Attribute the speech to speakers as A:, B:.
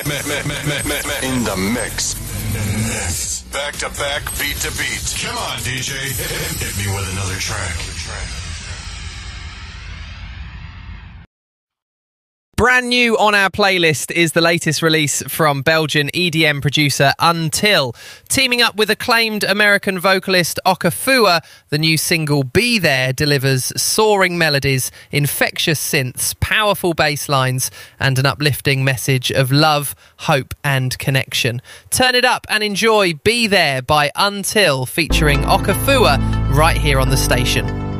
A: In the mix. Back to back, beat to beat.
B: Come on, DJ. Hit me with another track.
C: Brand new on our playlist is the latest release from Belgian EDM producer Until. Teaming up with acclaimed American vocalist Okafua, the new single Be There delivers soaring melodies, infectious synths, powerful bass lines, and an uplifting message of love, hope, and connection. Turn it up and enjoy Be There by Until featuring Okafua right here on the station.